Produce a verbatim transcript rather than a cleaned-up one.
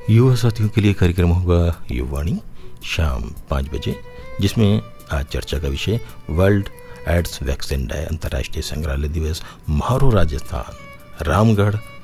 युवा साथियों के लिए कार्यक्रम होगा युवाणी शाम पाँच बजे, जिसमें आज चर्चा का विषय वर्ल्ड एड्स वैक्सीन डे, अंतर्राष्ट्रीय संग्रहालय दिवस, म्हारो राजस्थान, रामगढ़